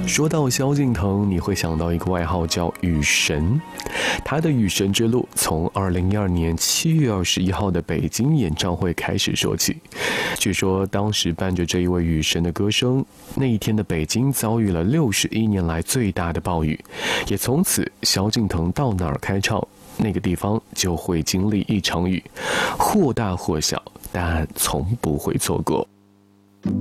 说到萧敬腾，你会想到一个外号叫雨神。他的雨神之路从2012年7月21号的北京演唱会开始说起。据说当时伴着这一位雨神的歌声，那一天的北京遭遇了61年来最大的暴雨，也从此萧敬腾到哪儿开唱，那个地方就会经历一场雨，或大或小，但从不会错过。